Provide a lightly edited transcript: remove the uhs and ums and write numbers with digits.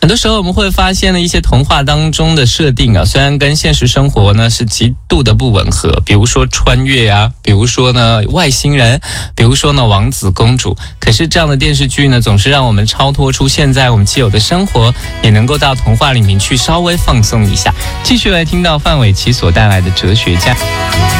很多时候我们会发现呢，一些童话当中的设定啊，虽然跟现实生活呢是极度的不吻合，比如说穿越啊，比如说呢外星人，比如说呢王子公主，可是这样的电视剧呢，总是让我们超脱出现在我们既有的生活，也能够到童话里面去稍微放松一下。继续来听到范玮琪所带来的哲学家。